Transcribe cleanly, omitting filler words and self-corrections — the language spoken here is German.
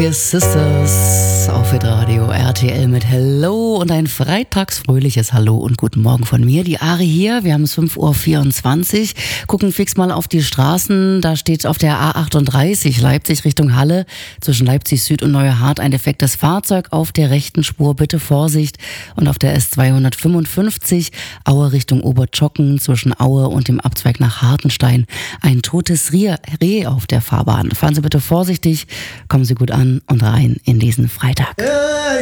Sisters auf Radio RTL mit Hello und ein freitagsfröhliches Hallo und guten Morgen von mir. Die Ari hier, wir haben es 5:24 Uhr, gucken fix mal auf die Straßen. Da steht auf der A38 Leipzig Richtung Halle zwischen Leipzig Süd und Neuerhardt ein defektes Fahrzeug auf der rechten Spur. Bitte Vorsicht. Und auf der S255 Aue Richtung Obertschocken zwischen Aue und dem Abzweig nach Hartenstein ein totes Reh auf der Fahrbahn. Fahren Sie bitte vorsichtig, kommen Sie gut an und rein in diesen Freitag.